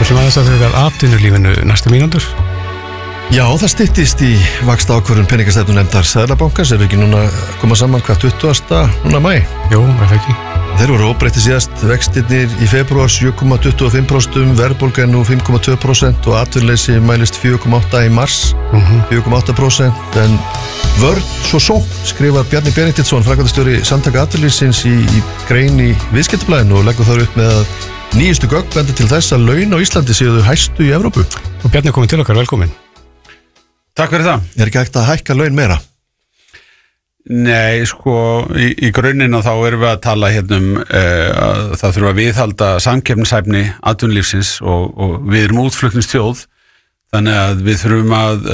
ætlum aðeins að huga að atvinnulífinu næstu mínútur. Já, það styttist í vaxtaákvörðun peningastefnunefndar Seðlabankans, eru ekki núna að koma saman hvað 20. núna maí? Jú, ekki. Þeir voru óbreyttir síðast, vextirnir í febrúar 7,25%, verðbólga er nú 5,2% og atvinnuleysi mælist 4,8% í mars, 4,8%, en vörn svo sókn, skrifar Bjarni Benediktsson, framkvæmdastjóri Samtaka atvinnulífsins í grein í Viðskiptablaðinu og leggur þar upp með að nýjustu gögn benda til þess að laun á Íslandi séu þau hæstu í Evrópu. Og Bjarni er komin til okkar, velkomin. Takk fyrir það. Er ekki hægt að hækka laun meira? Nei, í grunninn þá erum við að tala að það þurfa að viðhalda samkeppnishæfni atvinnulífsins og við erum útflutningsþjóð, þannig að við þurfum að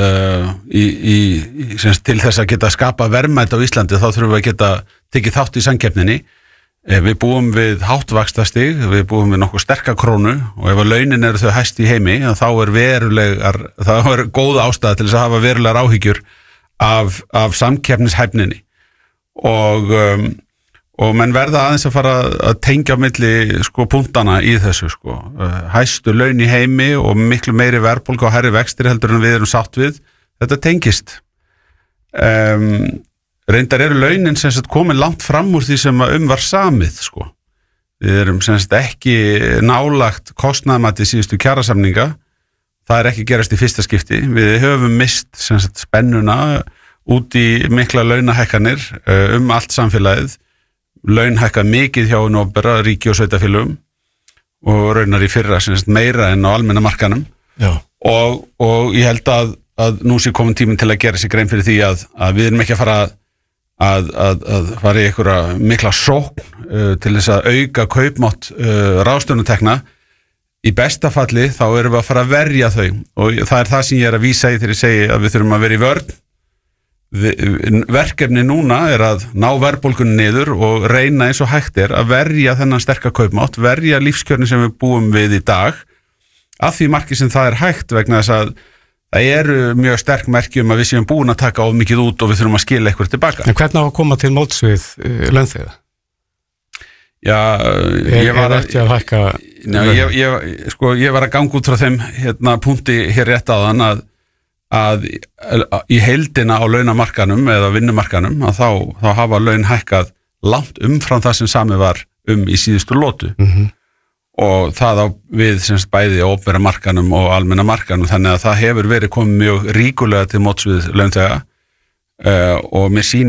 til þess að geta skapa verðmæti á Íslandi þá þurfum við að geta tekið þátt í samkeppninni. Við búum við hátt-vaxtastig, við búum við nokkuð sterka krónu og ef að launin eru þau hæst í heimi þá er góð ástæða til þess að hafa verulegar áhyggjur af samkeppnishæfninni og menn verða aðeins að fara að tengja á milli punktana í þessu hæstu laun í heimi og miklu meiri verðbólga og hærri vextir heldur en við erum sátt við, þetta tengist. Reyndar eru launin komin langt fram úr því sem var samið Við erum ekki nálagt kostnaðarmati síðustu kjarasamninga, það er ekki gerast í fyrsta skipti. Við höfum mist spennuna út í mikla launahækkanir allt samfélagið, launhækka mikið hjá hinu opinbera, ríki og sveitarfélögum og raunar í fyrra meira en á almenna markanum. Og ég held að nú sé komin tíminn til að gera sér grein fyrir því að við erum ekki að fara fara í einhverja mikla sókn til þess að auka kaupmátt ráðstöfunartekna. Í besta falli þá erum við að fara að verja þau og það er það sem ég er að vísa í þegar ég segi að við þurfum að vera í vörn. Verkefni núna er að ná verðbólgunni niður og reyna eins og hægt er að verja þennan sterka kaupmátt, verja lífskjörni sem við búum við í dag að því marki sem það er hægt vegna þess að það eru mjög sterk merki að við séum búin að taka of mikið út og við þurfum að skila eitthvað tilbaka. En hvernig á að koma til móts við launþega? Já, ég var að hækka. Ég var að ganga út frá þeim punkti hér rétt áðan að í heildina á launamarkanum eða vinnumarkanum að þá hafa laun hækkað langt umfram það sem samið var í síðustu lotu. Og það á við bæði á opinbera markanum og almenna markanum, þannig að það hefur verið komið mjög ríkulega til móts við launþega og mér sýnist